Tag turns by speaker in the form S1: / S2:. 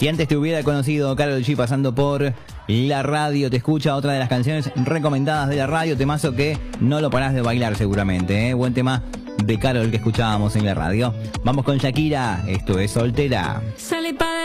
S1: Si antes te hubiera conocido Karol G pasando por la radio, te escucha otra de las canciones recomendadas de la radio, temazo que no lo parás de bailar seguramente, ¿eh? Buen tema de Karol que escuchábamos en la radio. Vamos con Shakira, esto es Soltera.